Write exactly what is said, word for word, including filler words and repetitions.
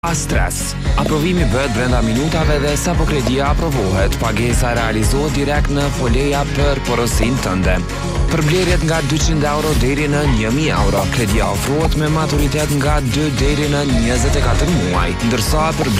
Pa stres. Aprovimi bëhet brenda minutave dhe sapo kredia aprovohet, pagesa realizohet direkt në foleja për porosin tënde. Për blerjet nga dyqind euro deri në një mijë euro, kredia ofrohet me maturitet nga dy deri në njëzet e katër muaj, ndërsa për